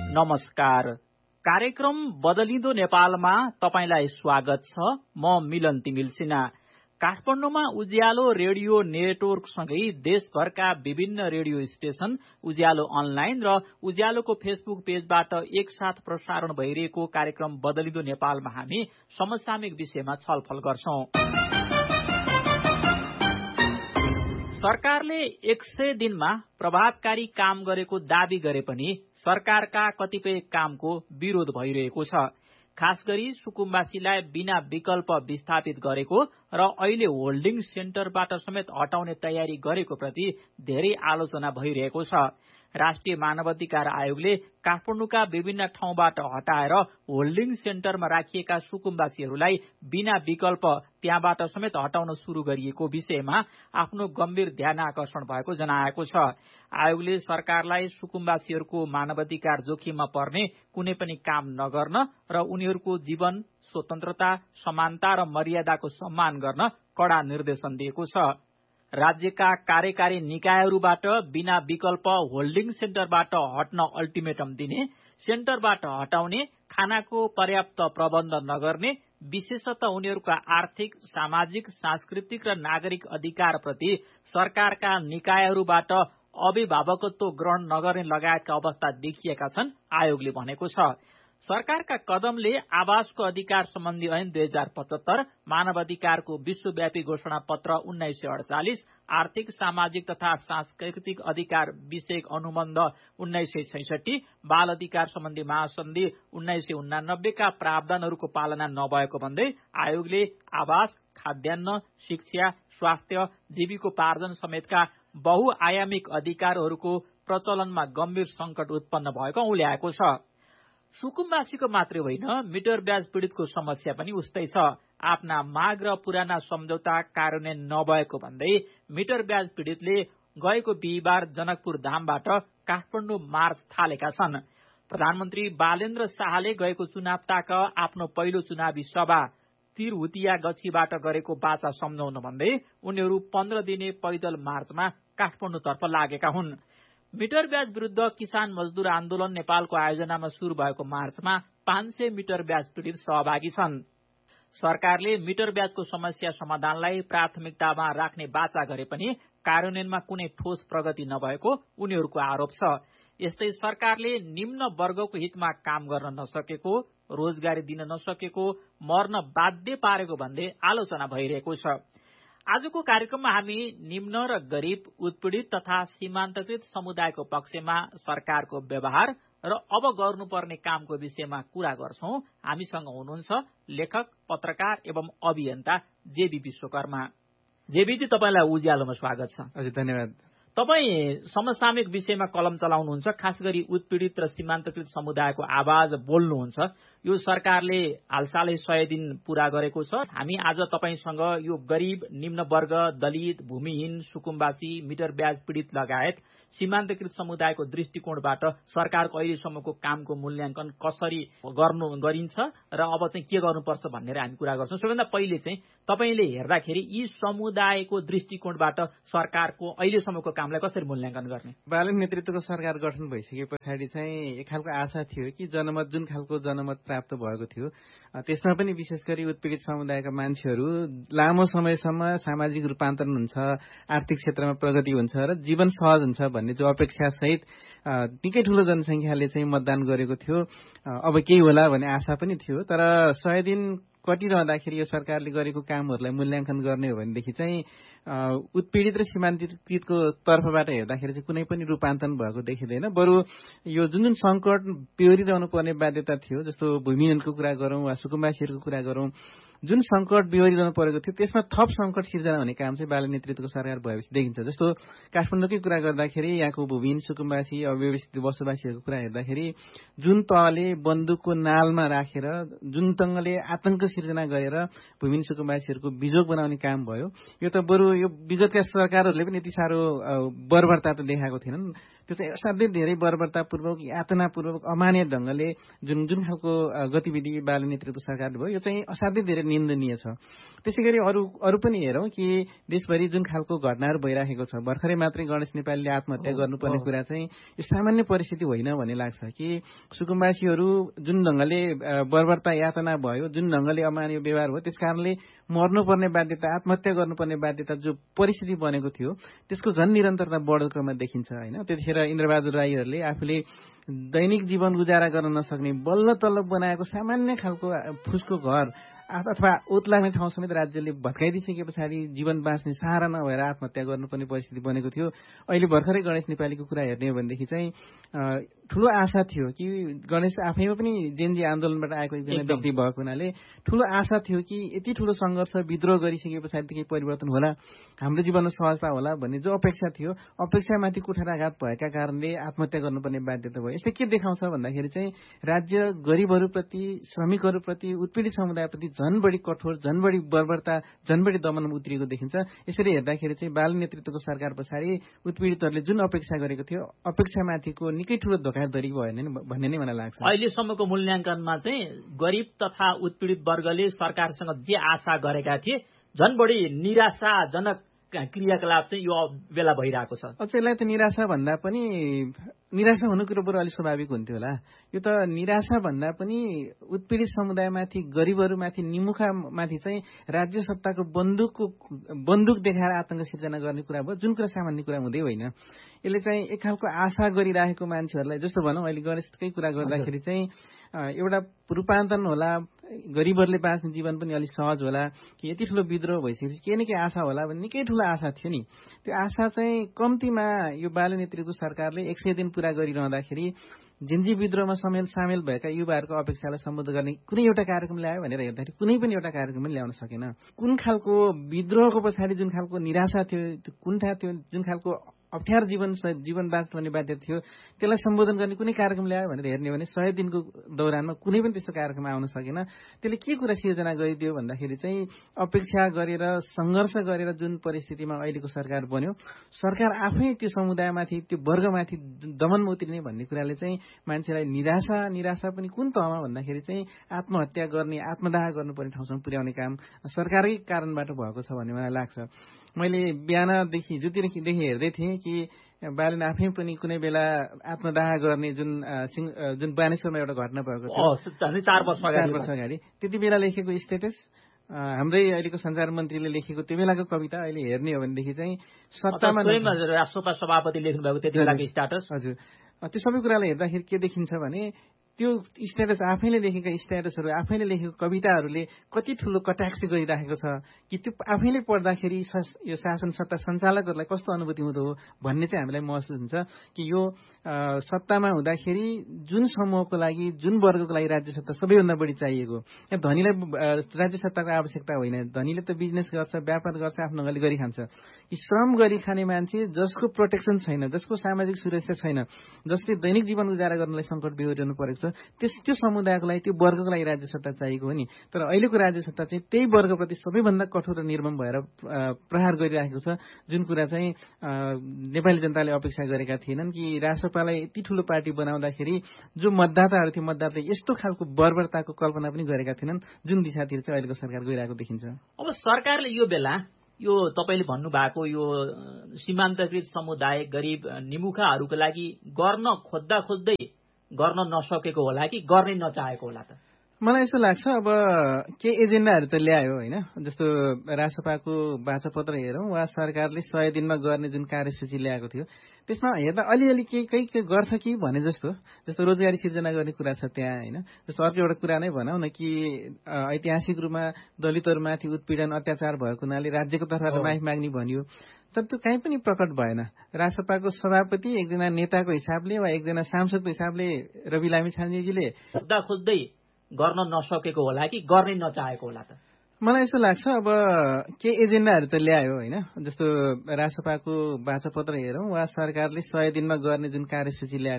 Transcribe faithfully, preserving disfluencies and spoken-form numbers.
नमस्कार। कार्यक्रम बदलिँदो नेपालमा तपाईलाई स्वागत छ। म मिलन तिमिल सिन्हा। काठमाडौँमा उज्यालो रेडियो नेटवर्कसँगै देशभरका विभिन्न रेडियो स्टेशन, उज्यालो अनलाइन र उज्यालोको फेसबुक पेजबाट एकसाथ प्रसारण भइरहेको कार्यक्रम बदलिँदो नेपालमा हामी समसामयिक विषयमा छलफल गर्छौं। सरकारले एक सय दिनमा प्रभावकारी काम गरेको दावी गरे पनि सरकारका कतिपय कामको विरोध भइरहेको छ। खास गरी सुकुम्बासीलाई बिना विकल्प विस्थापित गरेको र अहिले होल्डिङ सेन्टरबाट समेत हटाउने तयारी गरेको प्रति धेरै आलोचना भइरहेको छ। राष्ट्रिय मानवाधिकार आयोगले काठमाडौँका विभिन्न ठाउँबाट हटाएर होल्डिङ सेन्टरमा राखिएका सुकुम्बासीहरूलाई बिना विकल्प त्यहाँबाट समेत हटाउन शुरू गरिएको विषयमा आफ्नो गम्भीर ध्यान आकर्षण भएको जनाएको छ। आयोगले सरकारलाई सुकुम्बासीहरूको मानवाधिकार जोखिममा पर्ने कुनै पनि काम नगर्न र उनीहरूको जीवन, स्वतन्त्रता, समानता र मर्यादाको सम्मान गर्न कड़ा निर्देशन दिएको छ। राज्यका कार्यकारी निकायहरूबाट बिना विकल्प होल्डिङ सेन्टरबाट हट्न अल्टिमेटम दिने, सेन्टरबाट हटाउने, खानाको पर्याप्त प्रबन्ध नगर्ने, विशेषतः उनीहरूका आर्थिक, सामाजिक, सांस्कृतिक र नागरिक अधिकारप्रति सरकारका निकायहरूबाट अभिभावकत्व ग्रहण नगर्ने लगायतका अवस्था देखिएका छन्, आयोगले भनेको छ। सरकारका कदमले आवासको अधिकार सम्बन्धी ऐन दुई हजार पचहत्तर, मानवाधिकारको विश्वव्यापी घोषणा पत्र उन्नाइस सय अडचालिस, आर्थिक, सामाजिक तथा सांस्कृतिक अधिकार विषयक अनुबन्ध उन्नाइस सय छैसठी, बाल अधिकार सम्बन्धी महासन्धि उन्नाइस सय उनानब्बेका प्रावधानहरूको पालना नभएको भन्दै आयोगले आवास, खाद्यान्न, शिक्षा, स्वास्थ्य, जीविकोपार्जन समेतका बहुआयामिक अधिकारहरूको प्रचलनमा गम्भीर संकट उत्पन्न भएको औल्याएको छ। सुकुम्बासीको मात्रै होइन, मिटर ब्याज पीड़ितको समस्या पनि उस्तै छ। आफ्ना माग र पुराना सम्झौता कार्यान्वयन नभएको भन्दै मिटर ब्याज पीड़ितले गएको बिहिबार जनकपुर धामबाट काठमाडौँ मार्च थालेका छन्। प्रधानमन्त्री बालेन्द्र शाहले गएको चुनाव ताक आफ्नो पहिलो चुनावी सभा तिरहुतिया गछीबाट गरेको बाचा सम्झाउन भन्दै उनीहरू पन्ध्र दिने पैदल मार्चमा काठमाडौँतर्फ लागेका हुन्। मिटर ब्याज विरूद्ध किसान मजदूर आन्दोलन नेपालको आयोजनामा शुरू भएको मार्चमा पाँच सय मिटर ब्याज पीड़ित सहभागी छन्। सरकारले मिटर ब्याजको समस्या समाधानलाई प्राथमिकतामा राख्ने बाचा गरे पनि कार्यान्वयनमा कुनै ठोस प्रगति नभएको उनीहरूको आरोप छ। यस्तै सरकारले निम्न वर्गको हितमा काम गर्न नसकेको, रोजगारी दिन नसकेको, मर्न बाध्य पारेको भन्दै आलोचना भइरहेको छ। आजको कार्यक्रममा हामी निम्न र गरीब, उत्पीड़ित तथा सीमान्तकृत समुदायको पक्षमा सरकारको व्यवहार र अब गर्नुपर्ने कामको विषयमा कुरा गर्छौं। हामीसँग हुनुहुन्छ लेखक, पत्रकार एवं अभियन्ता जेबी विश्वकर्मा। जेबीजी, तपाईलाई उज्यालोमा स्वागत छ। हजुर, धन्यवाद। तपाईँ समसामयिक विषयमा कलम चलाउनुहुन्छ, खास गरी उत्पीड़ित र सीमान्तकृत समुदायको आवाज बोल्नुहुन्छ। यो सरकारले हालसालै सय दिन पूरा गरेको छ। हामी आज तपाईसँग यो गरीब, निम्न वर्ग, दलित, भूमिहीन, सुकुम्बासी, मिटर ब्याज पीड़ित लगायत सीमान्तकृत समुदायको दृष्टिकोणबाट सरकारको अहिलेसम्मको कामको मूल्याङ्कन कसरी गर्नु गरिन्छ र अब चाहिँ के गर्नुपर्छ भनेर हामी कुरा गर्छौं। सबैभन्दा पहिले चाहिँ तपाईले हेर्दाखेरि यी समुदायको दृष्टिकोणबाट सरकारको अहिलेसम्मको कामलाई कसरी मूल्याङ्कन गर्ने? बालन नेतृत्वको सरकार गठन भइसके पछाडि चाहिँ एक खालको आशा थियो कि जनमत जुन खालको जनमत प्राप्त भएको थियो त्यसमा पनि विशेष गरी उत्पीडित समुदायका मान्छेहरू लामो समयसम्म सामाजिक रूपान्तरण हुन्छ, आर्थिक क्षेत्रमा प्रगति हुन्छ र जीवन सहज हुन्छ भन्ने जो अपेक्षा सहित निकै ठूलो जनसंख्याले चाहिँ मतदान गरेको थियो। अब केही होला भन्ने आशा पनि थियो। तर सय दिन कटिरहँदाखेरि यो सरकारले गरेको कामहरूलाई मूल्याङ्कन गर्ने हो भनेदेखि चाहिँ उत्पीडित र सीमान्तकृतको तर्फबाट हेर्दाखेरि चाहिँ कुनै पनि रूपान्तरण भएको देखिँदैन। बरु यो जुन जुन संकट बेहोरिरहनु पर्ने बाध्यता थियो, जस्तो भूमिहीनको कुरा गरौँ वा सुकुम्बासीहरूको कुरा गरौँ, जुन संकट बेहोरिरहनु परेको थियो त्यसमा थप संकट सिर्जना हुने काम चाहिँ बालन नेतृत्वको सरकार भएपछि देखिन्छ। जस्तो काठमाडौँकै कुरा गर्दाखेरि यहाँको भूमिहीन, सुकुम्बासी, अव्यवस्थित बसोबासीहरूको कुरा हेर्दाखेरि जुन तहले बन्दुकको नालमा राखेर, जुन तंगले आतंक सिर्जना गरेर भूमिहीन सुकुम्बासीहरूको बिजोग बनाउने काम भयो, यो त बरु यो विगतका सरकारहरूले पनि यति साह्रो बर्बरता त देखाएको थिएनन्। त्यो चाहिँ असाध्यै धेरै बर्बरतापूर्वक यातनापूर्वक अमान्य ढङ्गले जुन जुन खालको गतिविधि बाल नेतृत्व सरकारले भयो यो चाहिँ असाध्यै धेरै निन्दनीय छ। त्यसै गरी अरू अरू पनि हेरौँ कि देशभरि जुन खालको घटनाहरू भइराखेको छ, भर्खरै मात्रै गणेश नेपालीले आत्महत्या गर्नुपर्ने कुरा चाहिँ यो सामान्य परिस्थिति होइन भन्ने लाग्छ कि सुकुम्बासीहरू जुन ढङ्गले बर्बरता यातना भयो, जुन ढङ्गले अमान्य व्यवहार भयो, त्यस कारणले मर्नुपर्ने बाध्यता, आत्महत्या गर्नुपर्ने बाध्यता जो परिस्थिति बनेको थियो त्यसको झन् निरन्तरता बढ्दो क्रममा देखिन्छ होइन। त्यतिखेर इन्द्रबहादुर राईहरूले आफूले दैनिक जीवन गुजारा गर्न नसक्ने बल्ल तल्ल बनाएको सामान्य खालको फुसको घर अथवा ओत लाग्ने ठाउँ समेत राज्यले भत्काइदिइसके पछाडि जीवन बाँच्ने सहारा नभएर आत्महत्या गर्नुपर्ने परिस्थिति बनेको थियो। अहिले भर्खरै गणेश नेपालीको कुरा हेर्ने हो भनेदेखि चाहिँ ठुलो आशा थियो कि गणेश आफैमा पनि जेनजी आन्दोलनबाट आएको एकजना व्यक्ति भएको हुनाले ठुलो आशा थियो कि यति ठुलो सङ्घर्ष विद्रोह गरिसके पछाडि केही परिवर्तन होला, हाम्रो जीवनमा सहजता होला भन्ने जो अपेक्षा थियो, अपेक्षामाथि कुठाराघात भएका कारणले आत्महत्या गर्नुपर्ने बाध्यता भयो। यसले के देखाउँछ भन्दाखेरि चाहिँ राज्य गरिबहरूप्रति, श्रमिकहरूप्रति, उत्पीडित समुदायप्रति झन् बढी कठोर, झन् बढी बर्बरता, झन् बढी दमनमा उत्रिएको देखिन्छ। यसरी हेर्दाखेरि चाहिँ बाल नेतृत्वको सरकार पछाडि उत्पीडितहरूले जुन अपेक्षा गरेको थियो अपेक्षामाथिको निकै ठुलो धोखाधडी भयो भन्ने नै मलाई लाग्छ। अहिलेसम्मको मूल्याङ्कनमा चाहिँ गरिब तथा उत्पीडित वर्गले सरकारसँग जे आशा गरेका थिए झन् बढी निराशाजनक क्रियाकलाप चाहिँ यो बेला भइरहेको छ। अझ यसलाई त निराशा भन्दा पनि निराशा हुनु कुरो बरु अलिक स्वाभाविक हुन्थ्यो होला। यो त निराशा भन्दा पनि उत्पीडित समुदायमाथि, गरिबहरूमाथि, निमुखामाथि चाहिँ राज्य सत्ताको बन्दुकको बन्दुक देखाएर आतंक सिर्जना गर्ने कुरा भयो, जुन कुरा सामान्य कुरा हुँदै होइन। यसले चाहिँ एक खालको आशा गरिराखेको मान्छेहरूलाई, जस्तो भनौँ अहिले गणेशकै कुरा गर्दाखेरि चाहिँ एउटा रूपान्तरण होला, गरिबहरूले बाँच्ने जीवन पनि अलिक सहज होला कि यति ठुलो विद्रोह भइसकेपछि केही न केही आशा होला भन्ने निकै ठुलो आशा थियो नि। त्यो आशा चाहिँ कम्तीमा यो बाल नेतृत्व सरकारले एक सय दिन पूरा गरिरहँदाखेरि जिन्जी विद्रोहमा समेल सामेल भएका युवाहरूको अपेक्षालाई सम्बोधन गर्ने कुनै एउटा कार्यक्रम ल्यायो भनेर हेर्दाखेरि कुनै पनि एउटा कार्यक्रम पनि ल्याउन सकेन। कुन खालको विद्रोहको पछाडि जुन खालको निराशा थियो, त्यो कुण्ठा थियो, जुन खालको अप्ठ्यारो जीवन जीवन बाँच्नुपर्ने बाध्यता थियो त्यसलाई सम्बोधन गर्ने कुनै कार्यक्रम ल्यायो भनेर हेर्ने हो भने सय दिनको दौरानमा कुनै पनि त्यस्तो कार्यक्रम आउन सकेन। त्यसले के कुरा सिर्जना गरिदियो भन्दाखेरि चाहिँ अपेक्षा गरेर सङ्घर्ष गरेर जुन परिस्थितिमा अहिलेको सरकार बन्यो, सरकार आफै त्यो समुदायमाथि, त्यो वर्गमाथि दमनमा उत्रिने भन्ने कुराले चाहिँ मान्छेलाई निराशा निराशा पनि कुन तहमा भन्दाखेरि चाहिँ आत्महत्या गर्ने, आत्मदाह गर्नुपर्ने ठाउँसम्म पुर्याउने काम सरकारै कारणबाट भएको छ भन्ने मलाई लाग्छ। मैले बिहानदेखि जुतिदेखि हेर्दै थिएँ कि बालन आफै पनि कुनै बेला आत्मदाह गर्ने जुन जुन बानेश्वरमा एउटा घटना भएको थियो चार वर्ष चार वर्ष अगाडि त्यति बेला लेखेको स्टेटस, हाम्रै अहिलेको सञ्चार मन्त्रीले लेखेको त्यो बेलाको कविता अहिले हेर्ने हो भनेदेखि चाहिँ सत्तामा राष्ट्रसभा सभापति लेख्नु भएको त्यति बेलाको स्ट्याटस, हजुर त्यो सबै कुरालाई हेर्दाखेरि के देखिन्छ भने त्यो स्ट्याटस आफैले लेखेका स्ट्याटसहरू, आफैले लेखेको कविताहरूले कति ठुलो कटाक्ष गरिराखेको छ कि त्यो आफैले पढ्दाखेरि यो शासन सत्ता सञ्चालकहरूलाई कस्तो अनुभूति हुँदो हो भन्ने चाहिँ हामीलाई महसुस हुन्छ कि यो सत्तामा हुँदाखेरि जुन समूहको लागि, जुन वर्गको लागि राज्य सत्ता सबैभन्दा बढी चाहिएको, यहाँ धनीलाई राज्य सत्ताको आवश्यकता होइन। धनीले त बिजनेस गर्छ, व्यापार गर्छ, आफ्नो ढङ्गले गरिखान्छ। कि श्रम गरी खाने मान्छे जसको प्रोटेक्सन छैन, जसको सामाजिक सुरक्षा छैन, जसले दैनिक जीवन गुजारा गर्नलाई सङ्कट बेहोरिनु परेको छ, त्यस त्यो समुदायको लागि, त्यो वर्गको लागि राज्य सत्ता चाहिएको हो नि। तर अहिलेको राज्य सत्ता चाहिँ त्यही वर्गप्रति सबैभन्दा कठोर र निर्मम भएर प्रहार गरिराखेको छ, जुन कुरा चाहिँ नेपाली जनताले अपेक्षा गरेका थिएनन् कि राष्ट्रपालाई यति ठुलो पार्टी बनाउँदाखेरि जो मतदाताहरू थियो, मतदाताले यस्तो खालको बर्बरताको कल्पना पनि गरेका थिएनन्, जुन दिशातिर चाहिँ अहिलेको सरकार गइरहेको देखिन्छ। अब सरकारले यो बेला यो तपाईँले भन्नुभएको यो सीमान्तकृत समुदाय, गरिब निमुखाहरूको लागि गर्न खोज्दा खोज्दै गर्न नसकेको होला कि गर्ने नचाहेको होला त? मलाई यस्तो लाग्छ अब के एजेन्डाहरू त ल्यायो होइन, जस्तो राष्ट्रपाको वाचापत्र हेरौँ वा सरकारले सय दिनमा गर्ने जुन कार्यसूची ल्याएको थियो त्यसमा हेर्दा अलिअलि केही केही के गर्छ कि भने जस्तो जस्तो रोजगारी सिर्जना गर्ने कुरा छ त्यहाँ होइन। जस्तो अर्को एउटा कुरा नै भनौँ न कि ऐतिहासिक रूपमा दलितहरूमाथि उत्पीडन अत्याचार भएको हुनाले राज्यको तर्फबाट माफी माग्ने भनियो, तर त्यो कहीँ पनि प्रकट भएन। राष्ट्रपाको सभापति एकजना नेताको हिसाबले वा एकजना सांसदको हिसाबले रवि लामी छानेजीले खोज्दा खोज्दै गर्न नसकेको होला कि गर्ने नचाहेको होला त? मलाई यस्तो लाग्छ अब के एजेन्डाहरू त ल्यायो होइन, जस्तो राष्ट्रपाको वाचापत्र हेरौँ वा सरकारले सय दिनमा गर्ने जुन कार्यसूची ल्याएको